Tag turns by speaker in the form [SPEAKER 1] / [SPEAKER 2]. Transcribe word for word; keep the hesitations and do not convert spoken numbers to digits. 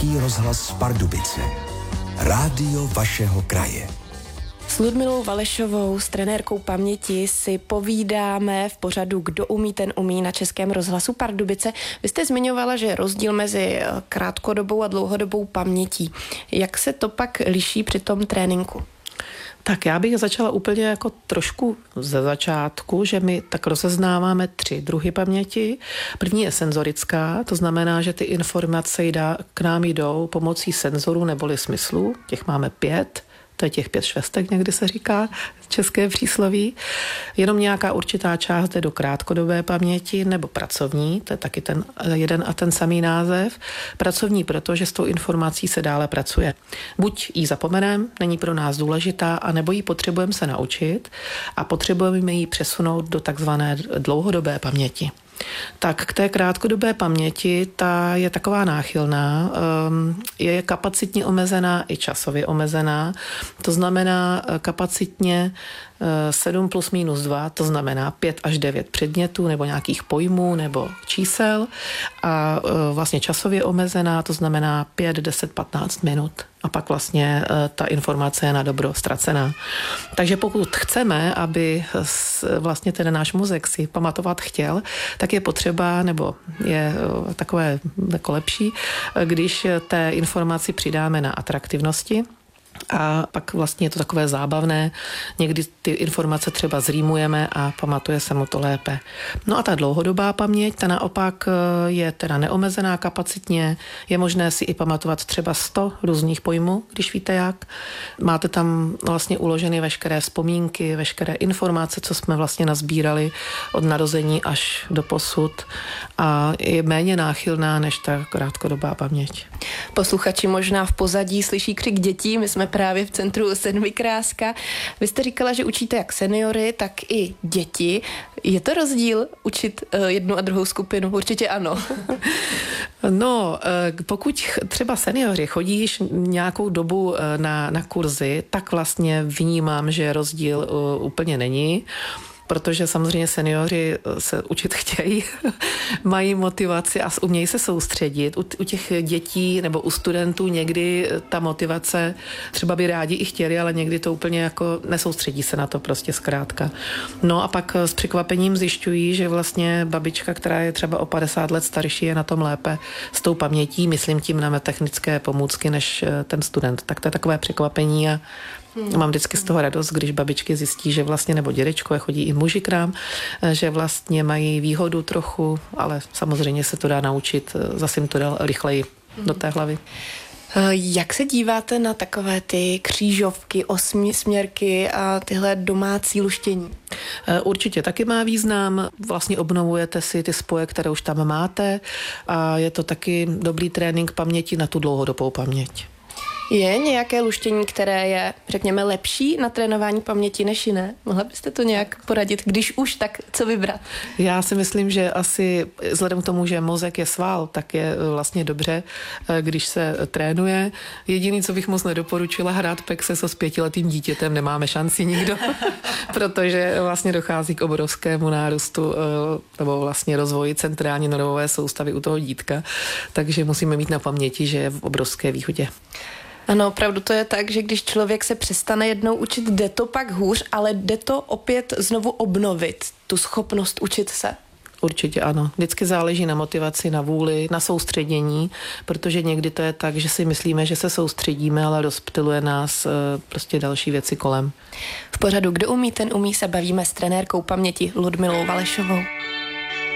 [SPEAKER 1] Český rozhlas Pardubice. Rádio vašeho kraje.
[SPEAKER 2] S Ludmilou Valešovou, s trenérkou paměti, si povídáme v pořadu Kdo umí, ten umí na Českém rozhlasu Pardubice. Vy jste zmiňovala, že je rozdíl mezi krátkodobou a dlouhodobou pamětí. Jak se to pak liší při tom tréninku?
[SPEAKER 3] Tak já bych začala úplně jako trošku ze začátku, že my tak rozeznáváme tři druhy paměti. První je senzorická, to znamená, že ty informace jdá, k nám jdou pomocí senzorů neboli smyslů. Těch máme pět. To je těch pět švestek, někdy se říká, české přísloví. Jenom nějaká určitá část jde do krátkodobé paměti nebo pracovní, to je taky ten jeden a ten samý název. Pracovní, protože s tou informací se dále pracuje. Buď ji zapomeneme, není pro nás důležitá, anebo ji potřebujeme se naučit a potřebujeme ji přesunout do takzvané dlouhodobé paměti. Tak k té krátkodobé paměti, ta je taková náchylná, je kapacitně omezená i časově omezená, to znamená kapacitně sedm plus minus dva, to znamená pět až devět předmětů nebo nějakých pojmů nebo čísel a vlastně časově omezená, to znamená pět, deset, patnáct minut. A pak vlastně ta informace je na dobro ztracená. Takže pokud chceme, aby vlastně ten náš mozek si pamatovat chtěl, tak je potřeba, nebo je takové jako lepší, když té informaci přidáme na atraktivnosti, a pak vlastně je to takové zábavné. Někdy ty informace třeba zrýmujeme a pamatuje se mu to lépe. No a ta dlouhodobá paměť, ta naopak je teda neomezená kapacitně. Je možné si i pamatovat třeba sto různých pojmů, když víte jak. Máte tam vlastně uloženy veškeré vzpomínky, veškeré informace, co jsme vlastně nazbírali od narození až do posud a je méně náchylná než ta krátkodobá paměť.
[SPEAKER 2] Posluchači možná v pozadí slyší křik dětí, my jsme právě v centru Sedmikráska. Vy jste říkala, že učíte jak seniory, tak i děti. Je to rozdíl učit jednu a druhou skupinu? Určitě ano.
[SPEAKER 3] No, pokud třeba seniori chodíš nějakou dobu na, na kurzy, tak vlastně vnímám, že rozdíl úplně není. Protože samozřejmě seniori se učit chtějí, mají motivaci a umějí se soustředit. U, u těch dětí nebo u studentů někdy ta motivace třeba by rádi i chtěli, ale někdy to úplně jako nesoustředí se na to prostě zkrátka. No a pak s překvapením zjišťují, že vlastně babička, která je třeba o padesát let starší, je na tom lépe s tou pamětí, myslím tím na technické pomůcky, než ten student. Tak to je takové překvapení a Hmm. Mám vždycky z toho radost, když babičky zjistí, že vlastně, nebo dědečko, chodí i muži k nám, že vlastně mají výhodu trochu, ale samozřejmě se to dá naučit, zase jim to dal rychleji hmm. do té hlavy.
[SPEAKER 2] Jak se díváte na takové ty křížovky, osmisměrky a tyhle domácí luštění?
[SPEAKER 3] Určitě taky má význam. Vlastně obnovujete si ty spoje, které už tam máte a je to taky dobrý trénink paměti na tu dlouhodobou paměť.
[SPEAKER 2] Je nějaké luštění, které je, řekněme, lepší na trénování paměti než jiné? Mohla byste to nějak poradit? Když už, tak co vybrat?
[SPEAKER 3] Já si myslím, že asi vzhledem k tomu, že mozek je sval, tak je vlastně dobře, když se trénuje. Jediný, co bych moc nedoporučila, hrát pexe so s pětiletým dítětem, nemáme šanci nikdo, protože vlastně dochází k obrovskému nárůstu nebo vlastně rozvoji centrální nervové soustavy u toho dítka, takže musíme mít na paměti, že je v obrovské výhodě.
[SPEAKER 2] Ano, opravdu to je tak, že když člověk se přestane jednou učit, jde to pak hůř, ale jde to opět znovu obnovit, tu schopnost učit se.
[SPEAKER 3] Určitě ano. Vždycky záleží na motivaci, na vůli, na soustředění, protože někdy to je tak, že si myslíme, že se soustředíme, ale rozptyluje nás prostě další věci kolem.
[SPEAKER 2] V pořadu Kdo umí, ten umí se bavíme s trenérkou paměti Ludmilou Valešovou.